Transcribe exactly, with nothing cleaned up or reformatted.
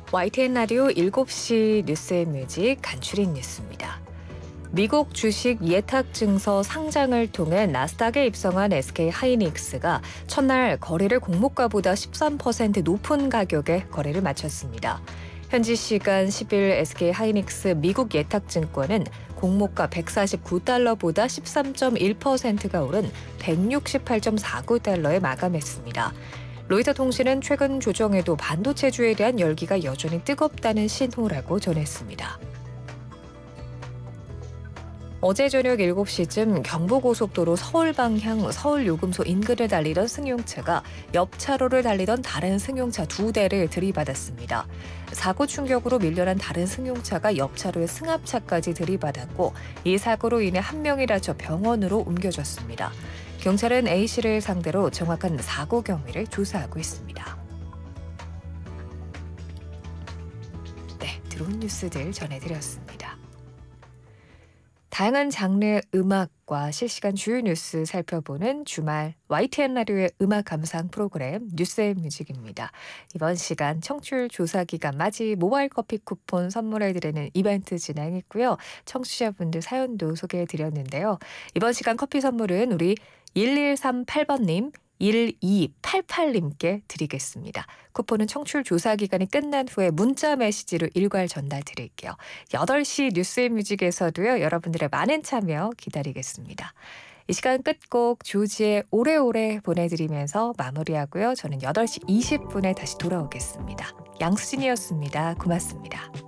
와이티엔 라디오 일곱 시 뉴스앤뮤직 간추린 뉴스입니다. 미국 주식 예탁 증서 상장을 통해 나스닥에 입성한 에스케이 하이닉스가 첫날 거래를 공모가보다 십삼 퍼센트 높은 가격에 거래를 마쳤습니다. 현지 시간 십 일 에스케이 하이닉스 미국 예탁증권은 공모가 백사십구 달러보다 십삼 점 일 퍼센트가 오른 백육십팔 점 사구 달러에 마감했습니다. 로이터 통신은 최근 조정에도 반도체주에 대한 열기가 여전히 뜨겁다는 신호라고 전했습니다. 어제 저녁 일곱 시쯤 경부고속도로 서울 방향 서울요금소 인근을 달리던 승용차가 옆 차로를 달리던 다른 승용차 두 대를 들이받았습니다. 사고 충격으로 밀려난 다른 승용차가 옆 차로의 승합차까지 들이받았고 이 사고로 인해 한 명이 다쳐 병원으로 옮겨졌습니다. 경찰은 A씨를 상대로 정확한 사고 경위를 조사하고 있습니다. 네, 들어온 뉴스들 전해드렸습니다. 다양한 장르의 음악과 실시간 주요 뉴스 살펴보는 주말 와이티엔 라디오의 음악 감상 프로그램 뉴스앤뮤직입니다. 이번 시간 청취율 조사 기간 맞이 모바일 커피 쿠폰 선물해드리는 이벤트 진행했고요. 청취자분들 사연도 소개해드렸는데요. 이번 시간 커피 선물은 우리 일일삼팔 번님, 일이팔팔님께 드리겠습니다. 쿠폰은 청취율 조사 기간이 끝난 후에 문자 메시지로 일괄 전달 드릴게요. 여덟 시 뉴스앤뮤직에서도요. 여러분들의 많은 참여 기다리겠습니다. 이 시간 끝곡 조지의 오래오래 보내드리면서 마무리하고요. 저는 여덟 시 이십 분에 다시 돌아오겠습니다. 양수진이었습니다. 고맙습니다.